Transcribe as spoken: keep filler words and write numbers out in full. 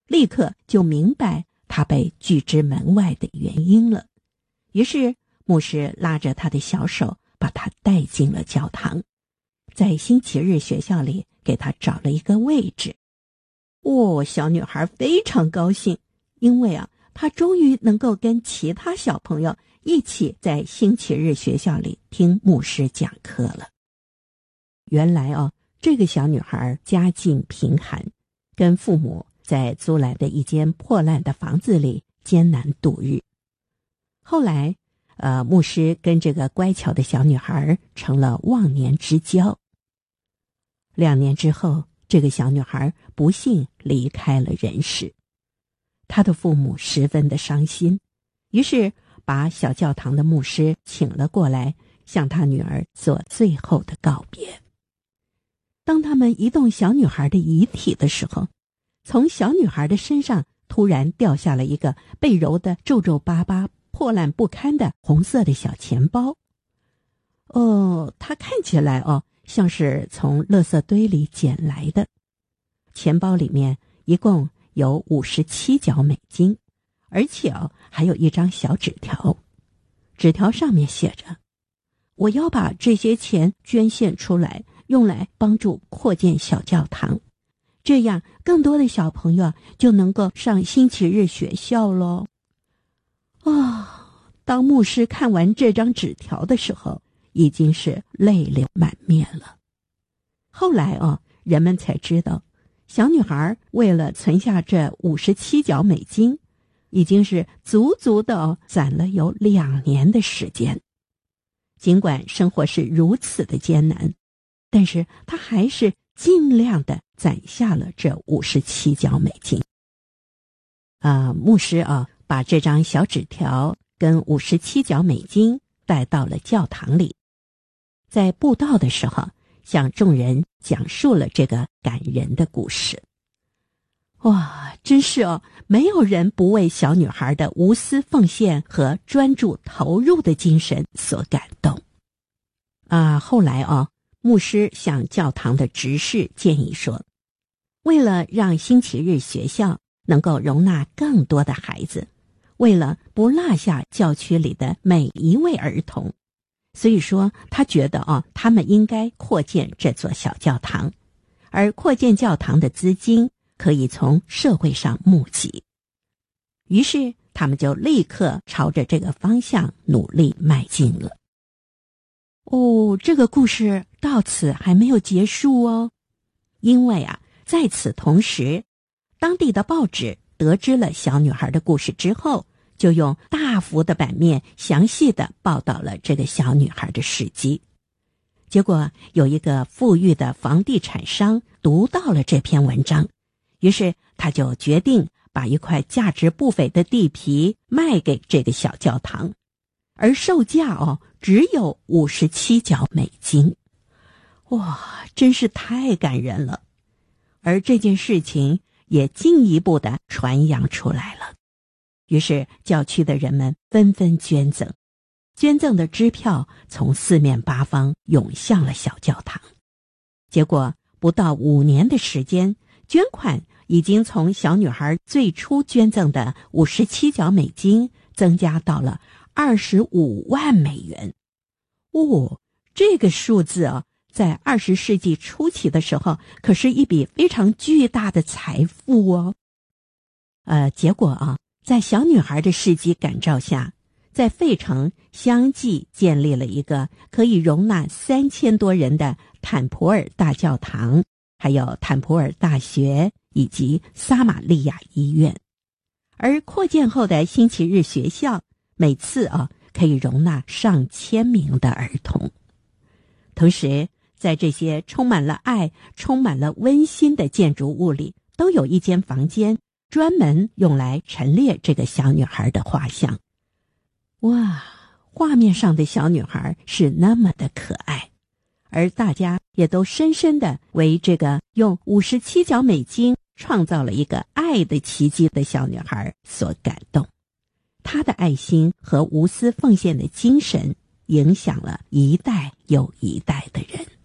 立刻就明白他被拒之门外的原因了。于是牧师拉着他的小手，把他带进了教堂，在星期日学校里给他找了一个位置。哦，小女孩非常高兴，因为啊，她终于能够跟其他小朋友一起在星期日学校里听牧师讲课了。原来哦，这个小女孩家境贫寒，跟父母在租来的一间破烂的房子里艰难度日。后来呃，牧师跟这个乖巧的小女孩成了忘年之交。两年之后，这个小女孩不幸离开了人世。她的父母十分的伤心，于是把小教堂的牧师请了过来，向她女儿做最后的告别。当他们移动小女孩的遗体的时候，从小女孩的身上突然掉下了一个被揉得皱皱巴巴、破烂不堪的红色的小钱包。哦，它看起来哦，像是从垃圾堆里捡来的。钱包里面一共有五十七角美金，而且哦，还有一张小纸条。纸条上面写着：我要把这些钱捐献出来，用来帮助扩建小教堂，这样更多的小朋友就能够上星期日学校咯。哦，当牧师看完这张纸条的时候，已经是泪流满面了。后来哦，人们才知道，小女孩为了存下这五十七角美金，已经是足足的哦攒了有两年的时间。尽管生活是如此的艰难，但是她还是尽量的攒下了这五十七角美金。啊，牧师啊，把这张小纸条跟五十七角美金带到了教堂里，在布道的时候，向众人讲述了这个感人的故事。哇，真是哦，没有人不为小女孩的无私奉献和专注投入的精神所感动。啊，后来哦，牧师向教堂的执事建议说，为了让星期日学校能够容纳更多的孩子，为了不落下教区里的每一位儿童，所以说他觉得哦，他们应该扩建这座小教堂，而扩建教堂的资金可以从社会上募集。于是他们就立刻朝着这个方向努力迈进了。哦，这个故事到此还没有结束哦，因为啊，在此同时，当地的报纸得知了小女孩的故事之后，就用大幅的版面详细的报道了这个小女孩的事迹。结果有一个富裕的房地产商读到了这篇文章，于是他就决定把一块价值不菲的地皮卖给这个小教堂，而售价哦只有五十七角美金。哇，真是太感人了。而这件事情也进一步的传扬出来了。于是教区的人们纷纷捐赠，捐赠的支票从四面八方涌向了小教堂。结果不到五年的时间，捐款已经从小女孩最初捐赠的五十七角美金增加到了二十五万美元。哦，这个数字啊，在二十世纪初期的时候，可是一笔非常巨大的财富哦。呃，结果啊，在小女孩的事迹感召下，在费城相继建立了一个可以容纳三千多人的坦普尔大教堂，还有坦普尔大学以及撒玛利亚医院。而扩建后的星期日学校，每次啊可以容纳上千名的儿童。同时，在这些充满了爱、充满了温馨的建筑物里，都有一间房间专门用来陈列这个小女孩的画像。哇，画面上的小女孩是那么的可爱，而大家也都深深的为这个用五十七角美金创造了一个爱的奇迹的小女孩所感动。她的爱心和无私奉献的精神影响了一代又一代的人。